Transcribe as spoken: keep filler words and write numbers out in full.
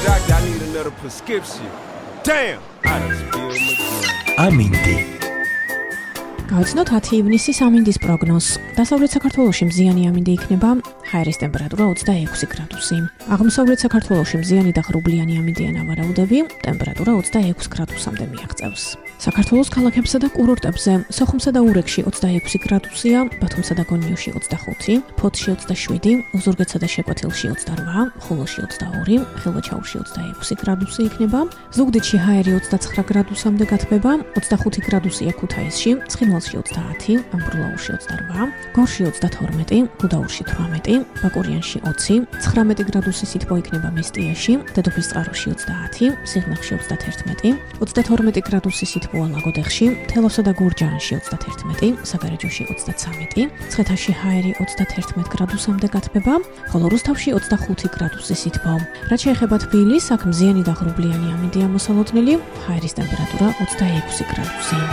doctor, I need another prescription. Damn! I done spilled my drink. ამინდი. გავიცნოთ ათი ივნისის ამინდის პროგნოზს. დასავლეთ საქართველოში მზიანი ამინდი იქნება, ჰაერის ტემპერატურა ოცდაექვსი გრადუსი. აღმოსავლეთ საქართველოში მზიანი და ღრუბლიანი ამინდიან ავარაუდები, ტემპერატურა ოცდაექვსი გრადუსამდე მიაღწევს. საქართველოს ქალაქებსა და კურორტებზე, სოხუმსა და ურეკში ოცდაექვსი გრადუსია, ბათუმსა და გონიოში ოცდახუთი, ფოთში ოცდაშვიდი, ოზურგეთსა და შეკვეთილში ოცდარვა, ხულოში ოცდაორი, ხილვაჩაურში ოცდაექვსი გრადუსი იქნება, ზუგდიდში ჰაერი ოცდაცხრა გრადუსამდე გათბება, ოცდახუთი გრადუსია ქუთაისში, ცხინვალში ოცდაათი, ამბროლაურში ოცდარვა, გორში ოცდათორმეტი, გუდაურში თვრამეტი, ბაკურიანში ოცი, ცხრამეტი გრადუსი სითბო იქნება მესტიაში, დედოფლისწყაროში ოცდაათი, სიღნაღში ოცდათერთმეტი, ოცდათორმეტი გრადუსი სითბო ლაგოდეხში, თელავსა და გურჯაანში ოცდათერთმეტი, საგარეჯოში ოცდაცამეტი, ცხეთაში ჰაერი ოცდათერთმეტი გრადუსამდე გათბება, ხოლო რუსთავში ოცდახუთი გრადუსი სითბო. რაც შეეხება თბილისს, აქ მზიანი და ღრუბლიანი ამინდია მოსალოდნელი, ჰაერის ტემპერატურა ოცდაექვსი გრადუსი.